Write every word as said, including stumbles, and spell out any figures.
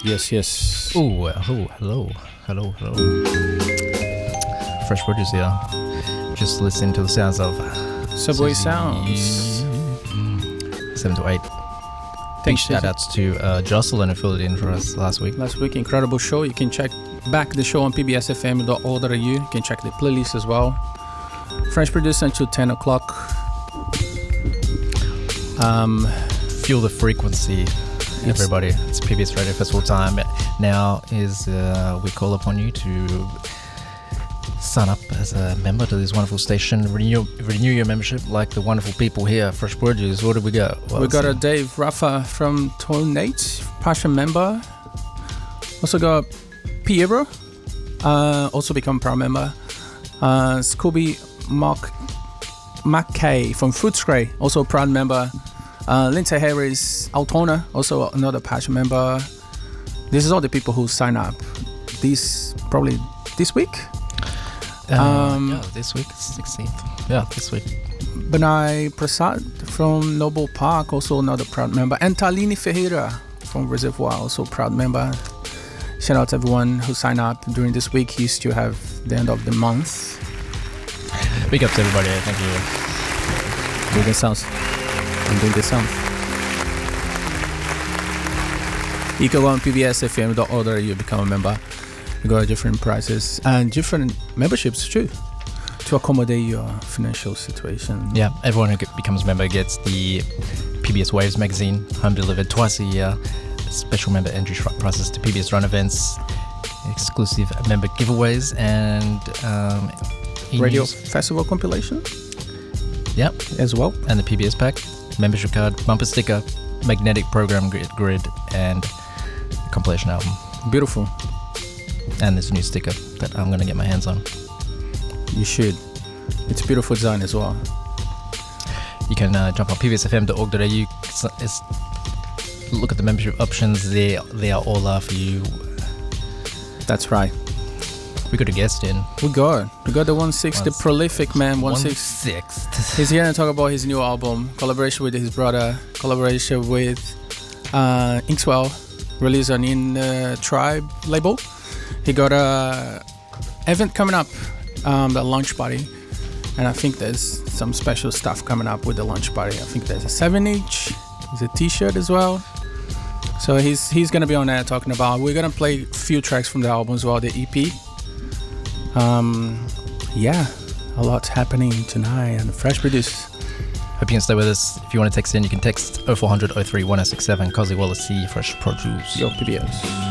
Yes, yes. Oh, uh, oh, hello, hello, hello. Fresh Produce here. Just listening to the sounds of Subway Sounds. Seven to eight. Big Thanks, shout outs to uh, Jocelyn who filled in for us last week. Last week, incredible show. You can check back the show on p b s f m dot org dot a u. You can check the playlist as well. Fresh Produce until ten o'clock. Um, Feel the frequency, yes. everybody. It's P B S Radio Festival time. Now is uh, we call upon you to sign up as a member to this wonderful station. Renew renew your membership like the wonderful people here. Fresh Produce. What did we got? What we got it? a Dave Rafa from Tonate, Passion member. Also got Piero, uh, also become proud member. Uh, Scooby Mark Mackay from Footscray, also proud member. Uh, Lindsay Harris, Altona, also another Passion member. This is all the people who sign up. This probably this week. Uh, um, yeah, this week, sixteenth. Yeah, this week. Benai Prasad from Noble Park, also another proud member. And Talini Ferreira from Reservoir, also proud member. Shout out to everyone who signed up during this week. He still have the end of the month. Big up to everybody. Thank you. Doing the sounds. I'm doing the sound. You can go on p b s f m dot org dot a u, become a member. You got different prices and different memberships too, to accommodate your financial situation. Yeah, everyone who get, becomes a member gets the P B S Waves magazine, home delivered twice a year, special member entry prices to P B S Run events, exclusive member giveaways, and um, Radio e-news. Festival compilation. Yep, as well. And the P B S pack, membership card, bumper sticker, magnetic program grid, grid and a compilation album. Beautiful. And this new sticker that I'm going to get my hands on. You should. It's a beautiful design as well. You can uh, jump on p b s f m dot org dot a u. It's, it's, look at the membership options. They, they are all there for you. That's right. We got a guest in. We got. We got the one six, One the six. prolific man, one six. six. He's here to talk about his new album, collaboration with his brother, collaboration with uh, Inkswell, released on In uh, Tribe label. He got a event coming up, um, the launch party, and I think there's some special stuff coming up with the launch party. I think there's a seven inch, there's a t-shirt as well. So he's he's gonna be on there talking about. We're gonna play a few tracks from the album as well, the E P. Um, yeah, a lot's happening tonight on the Fresh Produce. Hope you can stay with us. If you want to text in, you can text oh four hundred oh three one oh six seven. Cozy Wallace C, Fresh Produce. Yo, P B S.